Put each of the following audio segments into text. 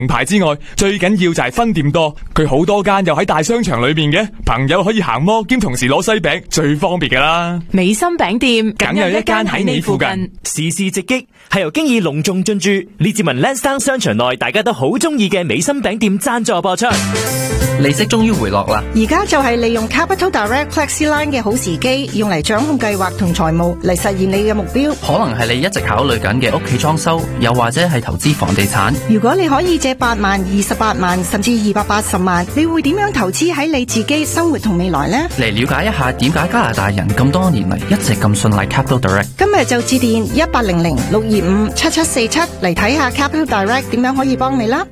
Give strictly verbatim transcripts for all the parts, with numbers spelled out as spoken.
名牌之外，最緊要就係分店多，佢好多間又喺大商場裏邊嘅，朋友可以行摩兼同時攞西餅，最方便噶啦。 美心餅店梗有一間喺你附近。 時事直擊係由經已隆重進駐列治文 Lansdowne 商場內，大家都好中意嘅美心餅店贊助播出。 利息終於回落啦！ 而家就係利用 Capital Direct FlexiLine 嘅好時機，用嚟掌控計劃同財務，嚟實現你嘅目標。 可能係你一直考慮緊嘅屋企裝修，又或者係投資房地產。 如果你可以借八萬、二十八萬，甚至二百八十萬，你會點樣投資喺你自己生活同未來呢？ 嚟了解一下點解加拿大人咁多年嚟一直咁信賴 Capital Direct。 今日就致電一八零零六二五七七四七嚟睇下 Capital Direct 點樣可以幫你啦。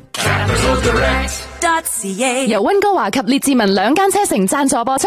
由溫哥華及列治文兩間車城贊助播出。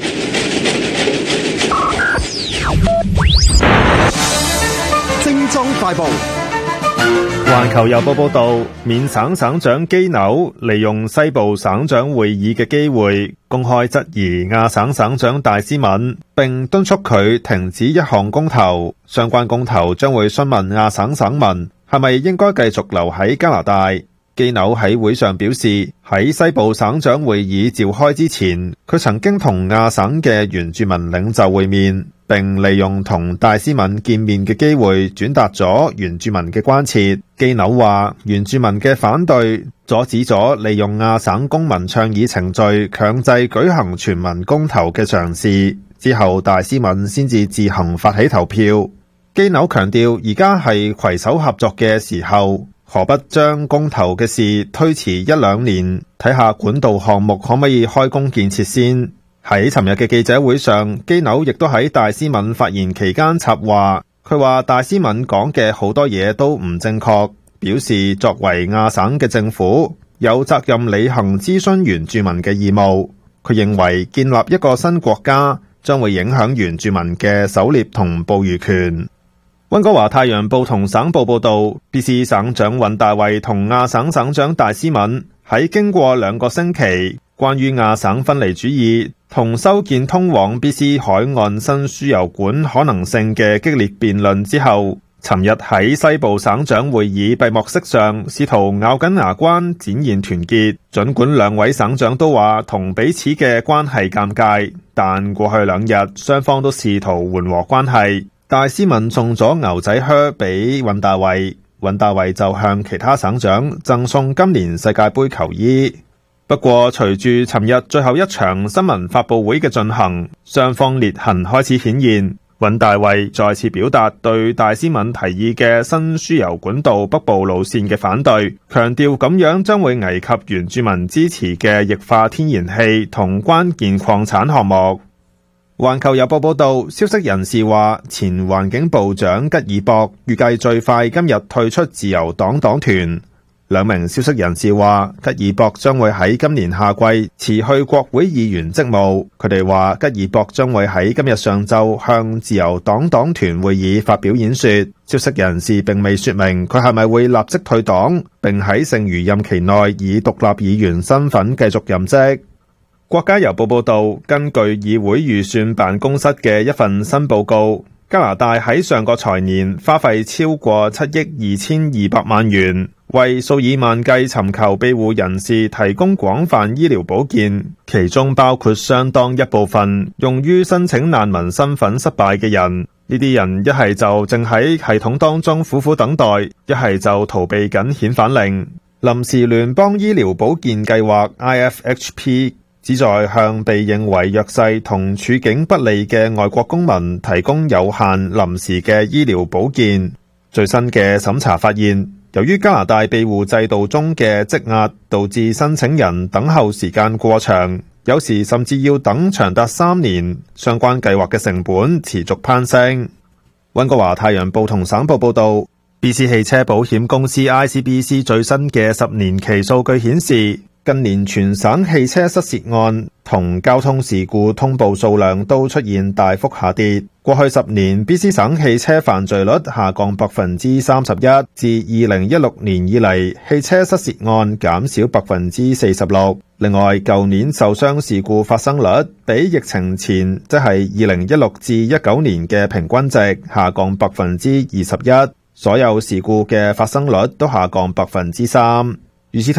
精裝快報。 環球郵報報道，緬省省長基紐利用西部省長會議嘅機會，公開質疑亞省省長戴斯敏，並敦促佢停止一項公投。相關公投將會詢問亞省省民係咪應該繼續留喺加拿大。基紐喺會上表示，喺西部省長會議召開之前，佢曾經同亞省嘅原住民領袖會面，並利用同戴斯敏見面嘅機會轉達咗原住民嘅關切。基紐話，原住民嘅反對阻止咗利用亞省公民倡議程序強制舉行全民公投嘅嘗試，之後戴斯敏先至自行發起投票。基紐強調，而家係攜手合作嘅時候，何不將公投嘅事推遲一兩年，睇下管道項目可唔可以開工建設先。喺尋日嘅記者會上，基紐亦都喺戴斯敏發言期間插話，佢話戴斯敏講嘅好多嘢都唔正確，表示作為亞省嘅政府有責任履行諮詢原住民嘅義務。佢認為建立一個新國家將會影響原住民嘅狩獵同捕魚權。溫哥華太陽報同省報報道， B C 省長尹大衛同亞省省長戴斯敏喺經過兩個星期關於亞省分離主義同修建通往 B C 海岸新輸油管可能性嘅激烈辯論之後，尋日喺西部省長會議閉幕式上試圖咬緊牙關展現團結。儘管兩位省長都話同彼此嘅關係尷尬，但過去兩日雙方都試圖緩和關係。戴斯敏送咗牛仔靴俾尹大衛，尹大衛就向其他省長贈送今年世界盃球衣。不過隨住尋日最後一場新聞發佈會嘅進行，雙方裂痕開始顯現。尹大衛再次表達對戴斯敏提議嘅新輸油管道北部路線嘅反對，強調咁樣將會危及原住民支持嘅液化天然氣同關鍵礦產項目。環球郵報報道，消息人士話，前環境部長吉爾博預計最快今日退出自由黨黨團。兩名消息人士話，吉爾博將會喺今年夏季辭去國會議員職務。佢哋話，吉爾博將會喺今日上晝向自由黨黨團會議發表演說。消息人士並未說明佢係咪會立即退黨，並喺剩餘任期內以獨立議員身份繼續任職。國家郵報報道，根據議會預算辦公室嘅一份新報告，加拿大喺上個財年花費超過七億二千二百萬元，為數以萬計尋求庇護人士提供廣泛醫療保健，其中包括相當一部分用於申請難民身份失敗嘅人。呢啲人一係就正喺系統當中苦苦等待，一係就逃避緊遣返令。臨時聯邦醫療保健計劃 I F H P旨在向被認為弱勢同處境不利嘅外國公民提供有限臨時嘅醫療保健。最新嘅審查發現，由於加拿大庇護制度中嘅積壓，導致申請人等候時間過長，有時甚至要等長達三年，相關計劃嘅成本持續攀升。溫哥華太陽報同省報報道， B C 汽車保險公司 I C B C 最新嘅十年期數據顯示，近年全省汽車失竊案同交通事故通報數量都出現大幅下跌。過去十年 B C 省汽車犯罪率下降百分之三十一，自二零一六年以嚟，汽車失竊案減少百分之四十六。另外，舊年受傷事故發生率比疫情前，即係二零一六至一九年嘅平均值下降百分之二十一。所有事故嘅發生率都下降百分之三。與此同